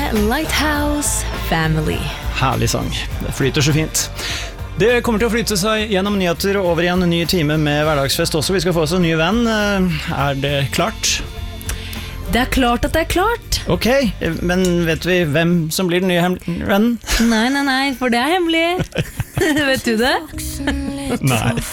med Lighthouse Family. Herlig sang, det flyter så fint. Det kommer til å flyte seg gjennom nyheter og over igjen en ny time med hverdagsfest også. Vi skal få oss en ny venn. Det klart? Det klart at det klart. Ok, men vet vi hvem som blir den nye vennen? Nei, for det hemmelig. Vet du det? Nei.